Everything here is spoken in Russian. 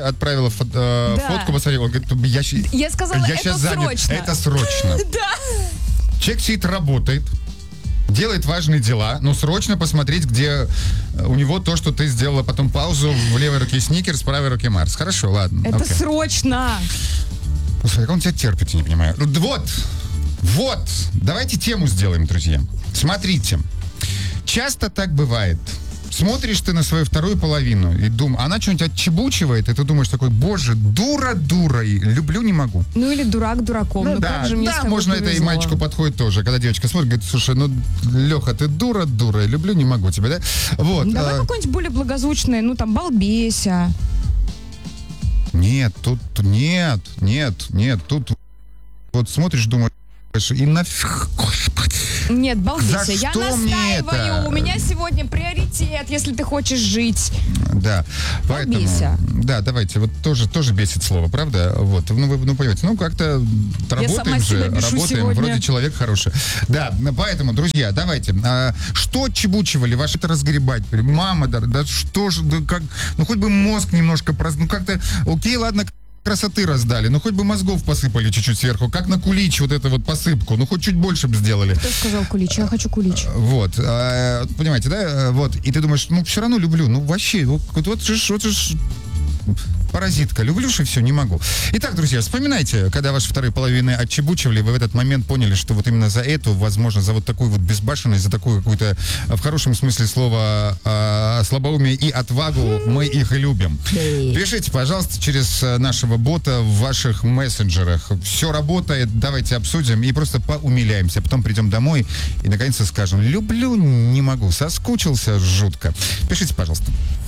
отправила фотку, посмотрел, он говорит, я сказала, я это сейчас занят. срочно. Это срочно. Да. Человек сидит, работает, делает важные дела, но срочно посмотреть, где у него то, что ты сделала, потом паузу, в левой руке Сникерс, в правой руке Марс. Хорошо, ладно. Это окей. срочно. Слушай, как он тебя терпит, я не понимаю. Вот, давайте тему сделаем, друзья. Смотрите, часто так бывает. Смотришь ты на свою вторую половину и думаешь, она что-нибудь отчебучивает, и ты думаешь такой, боже, дура дурой, люблю не могу. Ну или дурак дураком. Ну, да, как же мне с тобой можно повезло. это и мальчику подходит тоже, когда девочка смотрит, говорит, слушай, ну, Леха, ты дура дурой, люблю не могу тебя, да? Вот. Давай какой-нибудь более благозвучный, ну там, балбеся. Нет, тут вот смотришь, думаешь, и нафиг, господи. Нет, балбеся, За я что мне настаиваю, это? у меня сегодня приоритет, если ты хочешь жить. Да, поэтому... Балбеся. Да, давайте, вот тоже бесит слово, правда? Вот, ну вы понимаете, ну как-то работаем же, работаем, сегодня. вроде человек хороший. Да, поэтому, друзья, давайте, что отчебучивали, ваш это разгребать? Мама, да что же, да как, ну хоть бы мозг немножко, ну как-то, окей, ладно, красоты раздали, ну хоть бы мозгов посыпали чуть-чуть сверху, как на кулич вот эту вот посыпку, ну хоть чуть больше бы сделали. Кто сказал кулич? Я хочу кулич. Вот, понимаете, да, вот, и ты думаешь, ну все равно люблю, ну вообще, вот же паразитка, люблю же все, не могу. Итак, друзья, вспоминайте, когда ваши вторые половины отчебучивали, вы в этот момент поняли, что вот именно за эту, возможно, за вот такую вот безбашенность, за такую какую-то, в хорошем смысле слова, слабоумие и отвагу, мы их и любим. Пишите, пожалуйста, через нашего бота в ваших мессенджерах. Все работает, давайте обсудим и просто поумиляемся. Потом придем домой и наконец-то скажем, люблю, не могу, соскучился жутко. Пишите, пожалуйста.